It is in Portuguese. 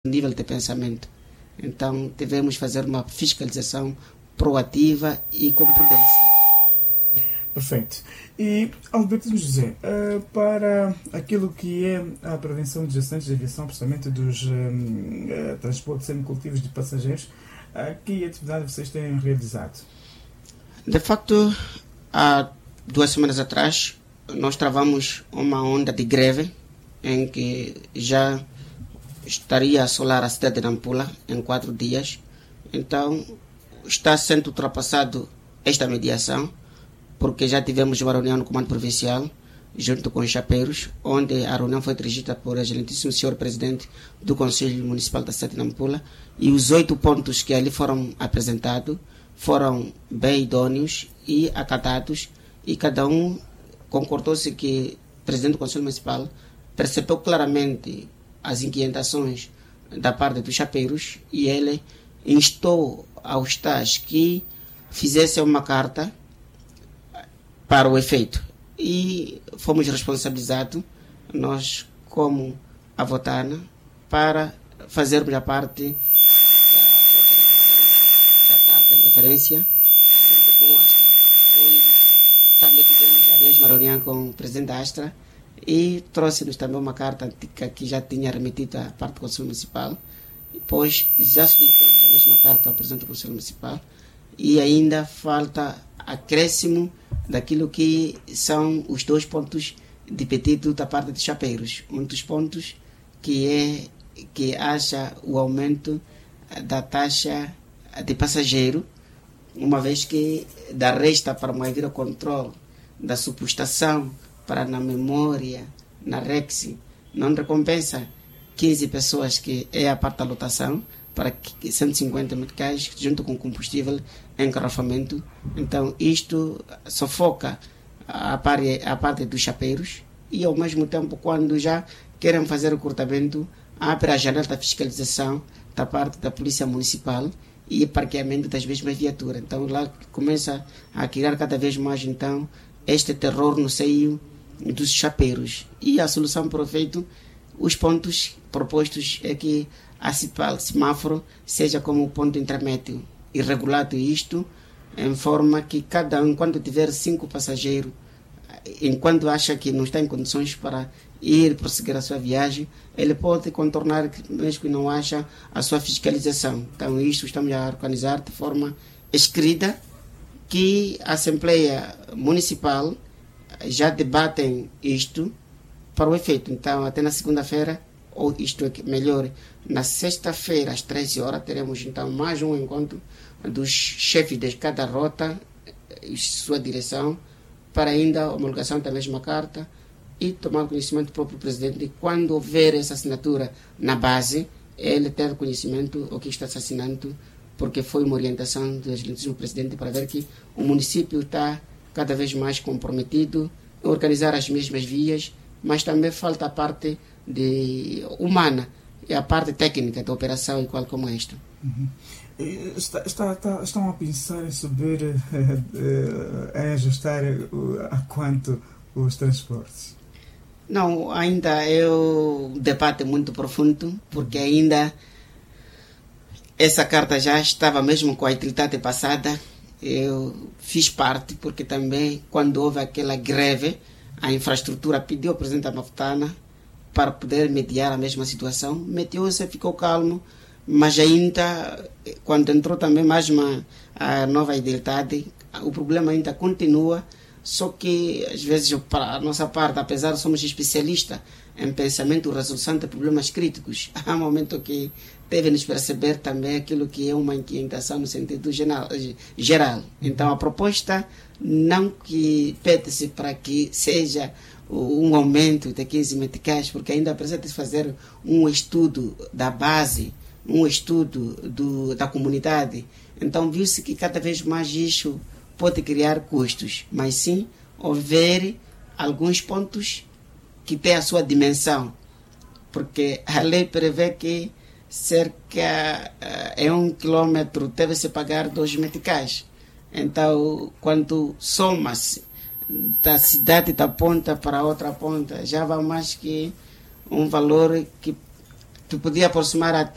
nível de pensamento. Então, devemos fazer uma fiscalização proativa e com prudência. Perfeito. E, Albertino José, para aquilo que é a prevenção de acidentes de aviação, principalmente dos transportes semicolectivos de passageiros, que atividade vocês têm realizado? De facto, há 2 semanas atrás, nós travamos uma onda de greve em que já estaria a assolar a cidade de Nampula em 4 dias. Então, está sendo ultrapassado esta mediação, porque já tivemos uma reunião no Comando Provincial, junto com os chapeiros, onde a reunião foi dirigida por o excelentíssimo senhor Presidente do Conselho Municipal da cidade de Nampula, e os 8 pontos que ali foram apresentados foram bem idôneos e acatados, e cada um concordou-se que o Presidente do Conselho Municipal percebeu claramente as inquietações da parte dos chapeiros, e ele instou aos tais que fizessem uma carta para o efeito. E fomos responsabilizados, nós como a Votana, para fazermos a parte da organização da carta de referência junto com a Astra, onde também tivemos a mesma reunião com o presidente da Astra, e trouxe-nos também uma carta que já tinha remetido à parte do Conselho Municipal, pois já submetemos a mesma carta ao presidente do Conselho Municipal, e ainda falta acréscimo daquilo que são os 2 pontos de pedido da parte dos chapeiros. Um dos pontos que acha o aumento da taxa de passageiro, uma vez que da resta para mover o controle da subestação para na memória, na Rex, não recompensa 15 pessoas, que é a parte da lotação, para 150 meticais, junto com combustível, engarrafamento. Então, isto sufoca a parte dos chapeiros, e, ao mesmo tempo, quando já querem fazer o cortamento, abre a janela da fiscalização da parte da Polícia Municipal e parqueamento das mesmas viaturas. Então, lá começa a criar cada vez mais, então, este terror no seio dos chapeiros. E a solução para o feito, os pontos propostos é que a semáforo seja como ponto intermédio, e regulado isto em forma que cada um, quando tiver 5 passageiros, enquanto acha que não está em condições para ir prosseguir a sua viagem, ele pode contornar, mesmo que não acha, a sua fiscalização. Então, isto estamos a organizar de forma escrita, que a Assembleia Municipal já debatem isto para o efeito. Então, até na segunda-feira, ou isto é melhor, na sexta-feira, às 13 horas, teremos então mais um encontro dos chefes de cada rota e sua direção, para ainda a homologação da mesma carta e tomar conhecimento do próprio presidente de quando houver essa assinatura na base, ele ter conhecimento o que está se assinando, porque foi uma orientação do excelentíssimo presidente para ver que o município está cada vez mais comprometido em organizar as mesmas vias, mas também falta a parte humana e a parte técnica da operação igual como esta. Uhum. Estão a pensar em subir, em ajustar a quanto os transportes? Não, ainda é um debate muito profundo, porque ainda essa carta já estava mesmo com a utilidade passada. Eu fiz parte, porque também quando houve aquela greve, a infraestrutura pediu ao presidente da Mafutana para poder mediar a mesma situação. Mediou-se, ficou calmo, mas ainda, quando entrou também mais a nova idilidade, o problema ainda continua, só que, às vezes, para a nossa parte, apesar de somos especialistas em pensamento e resolução de problemas críticos, há um momento que devem-nos perceber também aquilo que é uma inquietação no sentido geral. Então, a proposta não que pede-se para que seja um aumento de 15 meticais, porque ainda precisa fazer um estudo da base, um estudo da comunidade. Então, viu-se que cada vez mais isso pode criar custos, mas sim houver alguns pontos que têm a sua dimensão, porque a lei prevê que cerca em 1 quilômetro deve-se pagar 2 meticais. Então, quando soma-se da cidade da ponta para a outra ponta, já vai mais que um valor que podia aproximar até